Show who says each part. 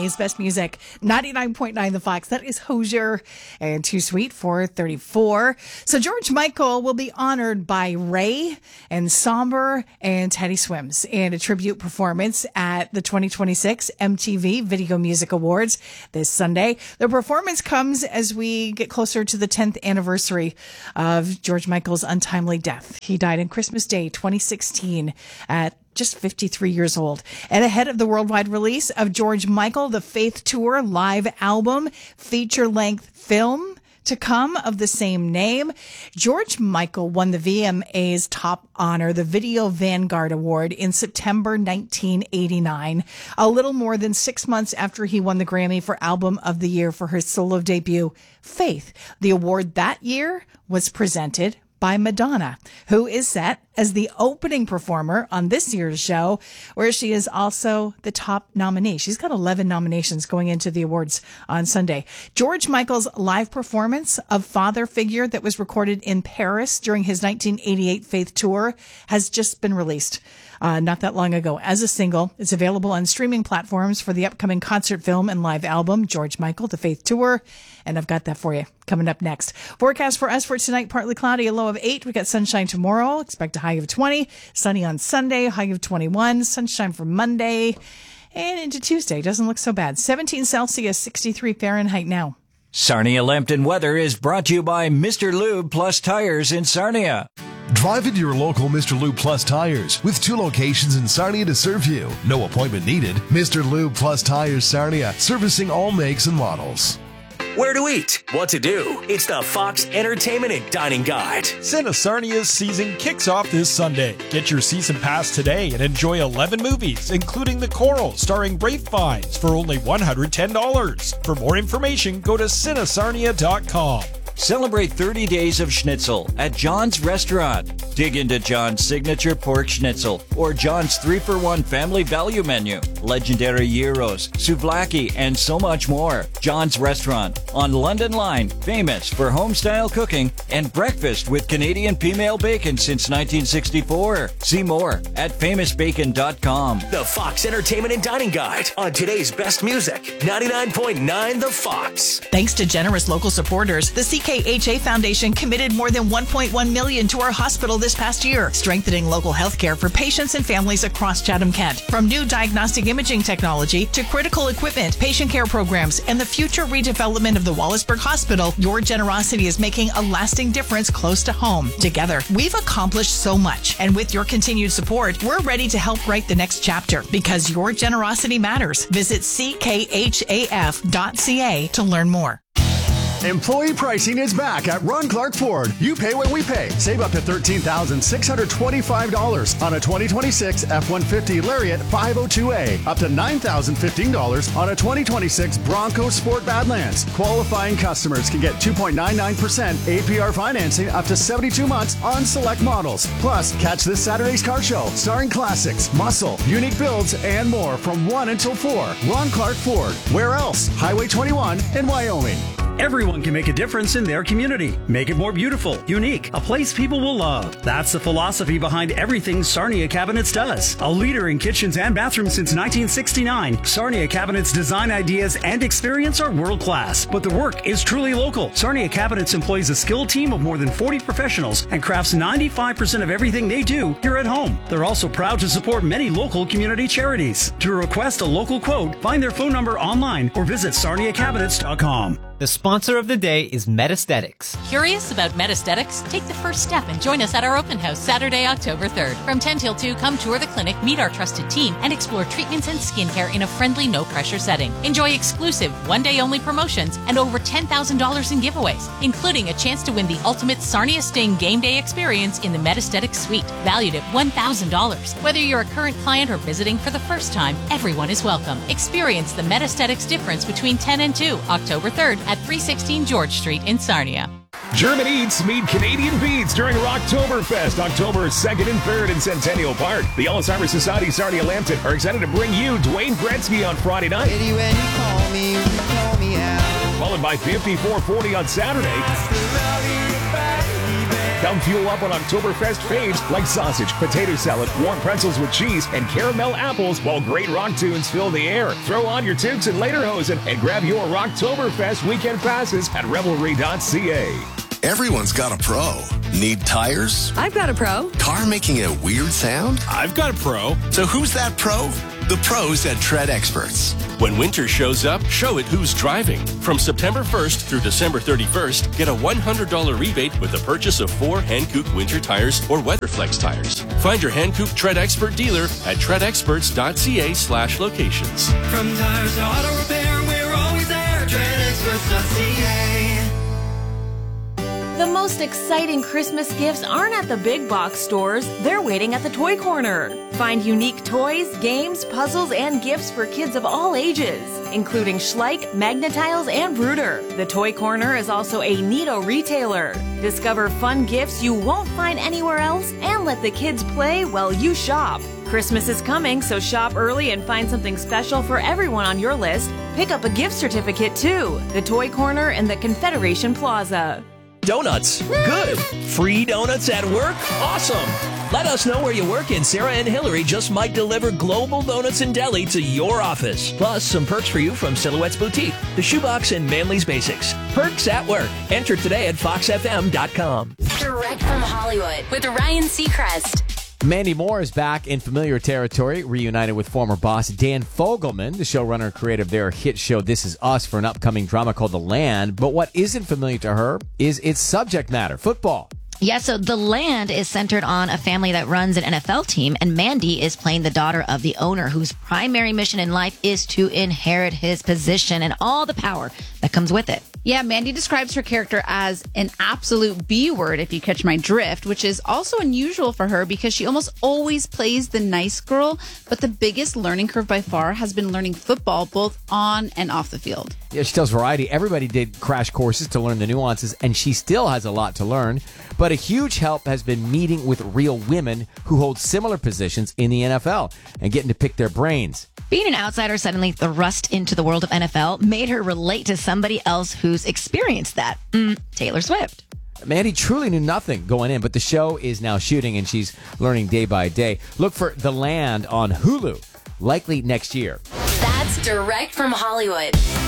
Speaker 1: today's best music. 99.9 The Fox. That is Hozier and Too Sweet for 34. So George Michael will be honored by Ray and Somber and Teddy Swims in a tribute performance at the 2026 MTV Video Music Awards this Sunday. The performance comes as we get closer to the 10th anniversary of George Michael's untimely death. He died on Christmas Day 2016 at just 53 years old. And ahead of the worldwide release of George Michael, the Faith Tour live album, feature-length film to come of the same name, George Michael won the VMA's top honor, the Video Vanguard Award, in September 1989, a little more than 6 months after he won the Grammy for Album of the Year for his solo debut, Faith. The award that year was presented by Madonna, who is set as the opening performer on this year's show, where she is also the top nominee. She's got 11 nominations going into the awards on Sunday. George Michael's live performance of Father Figure that was recorded in Paris during his 1988 Faith Tour has just been released. Not that long ago as a single. It's available on streaming platforms for the upcoming concert film and live album, George Michael, The Faith Tour. And I've got that for you coming up next. Forecast for us for tonight, partly cloudy, a low of 8. We got sunshine tomorrow. Expect a high of 20. Sunny on Sunday, high of 21. Sunshine for Monday and into Tuesday. Doesn't look so bad. 17 Celsius, 63 Fahrenheit now.
Speaker 2: Sarnia Lambton weather is brought to you by Mr. Lube Plus Tires in Sarnia.
Speaker 3: Drive into your local Mr. Lube Plus Tires with 2 locations in Sarnia to serve you. No appointment needed. Mr. Lube Plus Tires Sarnia, servicing all makes and models.
Speaker 4: Where to eat, what to do. It's the Fox Entertainment and Dining Guide.
Speaker 5: Cine Sarnia's season kicks off this Sunday. Get your season pass today and enjoy 11 movies, including The Coral, starring Rafe Fiennes, for only $110. For more information, go to cinesarnia.com.
Speaker 2: Celebrate 30 days of schnitzel at John's Restaurant. Dig into John's signature pork schnitzel or John's 3-for-1 family value menu, legendary gyros, souvlaki, and so much more. John's Restaurant on London Line, famous for home-style cooking and breakfast with Canadian female bacon since 1964. See more at famousbacon.com.
Speaker 4: The Fox Entertainment and Dining Guide on today's best music, 99.9 The Fox.
Speaker 1: Thanks to generous local supporters, the CKHA Foundation committed more than $1.1 million to our hospital this past year, strengthening local health care for patients and families across Chatham-Kent. From new diagnostic imaging technology to critical equipment, patient care programs, and the future redevelopment of the Wallaceburg Hospital, your generosity is making a lasting difference close to home. Together, we've accomplished so much, and with your continued support, we're ready to help write the next chapter because your generosity matters. Visit ckhaf.ca to learn more.
Speaker 6: Employee pricing is back at Ron Clark Ford. You pay what we pay. Save up to $13,625 on a 2026 F-150 Lariat 502A. Up to $9,015 on a 2026 Bronco Sport Badlands. Qualifying customers can get 2.99% APR financing up to 72 months on select models. Plus, catch this Saturday's car show starring classics, muscle, unique builds, and more from 1 until 4. Ron Clark Ford. Where else? Highway 21 in Wyoming.
Speaker 7: Everyone can make a difference in their community. Make it more beautiful, unique, a place people will love. That's the philosophy behind everything Sarnia Cabinets does. A leader in kitchens and bathrooms since 1969, Sarnia Cabinets' design ideas and experience are world-class, but the work is truly local. Sarnia Cabinets employs a skilled team of more than 40 professionals and crafts 95% of everything they do here at home. They're also proud to support many local community charities. To request a local quote, find their phone number online or visit sarniacabinets.com.
Speaker 8: The sponsor of the day is Metasthetics.
Speaker 9: Curious about Metasthetics? Take the first step and join us at our open house Saturday, October 3rd. From 10 till 2, come tour the clinic, meet our trusted team, and explore treatments and skincare in a friendly, no-pressure setting. Enjoy exclusive, one-day-only promotions and over $10,000 in giveaways, including a chance to win the ultimate Sarnia Sting game day experience in the Metasthetics Suite, valued at $1,000. Whether you're a current client or visiting for the first time, everyone is welcome. Experience the Metasthetics difference between 10 and 2, October 3rd at 316 George Street in Sarnia.
Speaker 10: German Eats meet Canadian Beats during Rocktoberfest, October 2nd and 3rd in Centennial Park. The Alzheimer's Society Sarnia Lambton are excited to bring you Dwayne Gretzky on Friday night. Followed by 5440 on Saturday. Come fuel up on Oktoberfest faves like sausage, potato salad, warm pretzels with cheese, and caramel apples while great rock tunes fill the air. Throw on your toques and lederhosen and grab your Rocktoberfest weekend passes at revelry.ca.
Speaker 11: Everyone's got a pro. Need tires?
Speaker 12: I've got a pro.
Speaker 11: Car making a weird sound?
Speaker 13: I've got a pro.
Speaker 11: So who's that pro? The pros at Tread Experts.
Speaker 13: When winter shows up, show it who's driving. From September 1st through December 31st, get a $100 rebate with the purchase of 4 Hankook winter tires or WeatherFlex tires. Find your Hankook Tread Expert dealer at treadexperts.ca/locations.
Speaker 14: From tires to auto repair, we're always there. treadexperts.ca.
Speaker 15: The most exciting Christmas gifts aren't at the big box stores, they're waiting at the Toy Corner. Find unique toys, games, puzzles, and gifts for kids of all ages, including Schleich, Magnetiles, and Brooder. The Toy Corner is also a neato retailer. Discover fun gifts you won't find anywhere else and let the kids play while you shop. Christmas is coming, so shop early and find something special for everyone on your list. Pick up a gift certificate too. The Toy Corner in the Confederation Plaza.
Speaker 4: Donuts. Good. Free donuts at work? Awesome. Let us know where you work and Sarah and Hillary just might deliver Global Donuts and Deli to your office. Plus, some perks for you from Silhouette's Boutique, The Shoebox, and Manly's Basics. Perks at work. Enter today at foxfm.com.
Speaker 16: Direct from Hollywood with Ryan Seacrest.
Speaker 17: Mandy Moore is back in familiar territory, reunited with former boss Dan Fogelman, the showrunner and creator of their hit show This Is Us, for an upcoming drama called The Land. But what isn't familiar to her is its subject matter, football.
Speaker 18: Yeah, so The Land is centered on a family that runs an NFL team, and Mandy is playing the daughter of the owner, whose primary mission in life is to inherit his position and all the power that comes with it.
Speaker 19: Yeah, Mandy describes her character as an absolute B word, if you catch my drift, which is also unusual for her because she almost always plays the nice girl. But the biggest learning curve by far has been learning football, both on and off the field.
Speaker 17: Yeah, she tells Variety everybody did crash courses to learn the nuances, and she still has a lot to learn. But a huge help has been meeting with real women who hold similar positions in the NFL and getting to pick their brains.
Speaker 18: Being an outsider suddenly thrust into the world of NFL made her relate to somebody else who's experienced that. Taylor Swift.
Speaker 17: Mandy truly knew nothing going in, but the show is now shooting and she's learning day by day. Look for The Land on Hulu, likely next year.
Speaker 16: That's direct from Hollywood.